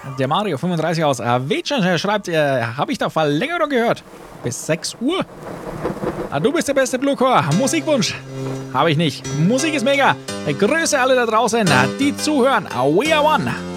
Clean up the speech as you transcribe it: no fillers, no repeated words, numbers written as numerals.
Der Mario 35 aus Wätschen schreibt, habe ich da Verlängerung gehört? Bis 6 Uhr? Du bist der beste Bluecore. Musikwunsch? Habe ich nicht. Musik ist mega. Grüße alle da draußen, die zuhören. We are one.